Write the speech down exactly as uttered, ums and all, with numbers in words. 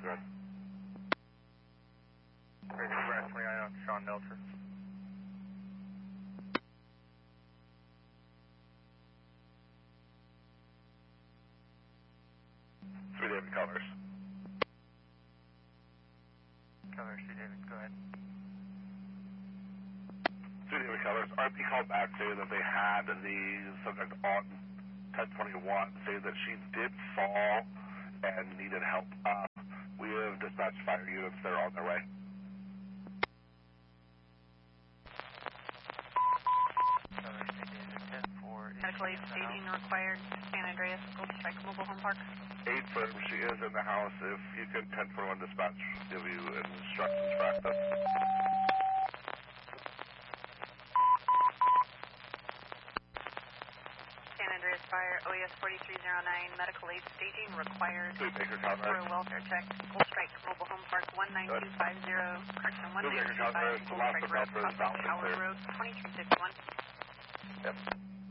good. Great Express, twenty-nine on Sean Melcher. Three David Colors. Colors, three David, go ahead. Three David Colors. R P called back saying that they had the subject on ten twenty-one, saying that she did fall and needed help. Uh, we have dispatched fire units that are on their way. Colors, three David, ten four. Medical aid staging required, San Andreas, Gold Strike Mobile Home Park. Eight firm, she is in the house. If you can ten forty-one dispatch, give you instructions for access. San Andreas Fire, O E S forty-three oh nine, medical aid staging required. Two Baker Conrad. For a welfare check, Gold Strike Mobile Home Park one nine two five zero, correction one nine two five, Gold Strike Road, Crossing Howard Road, twenty-three fifty-one. Yep.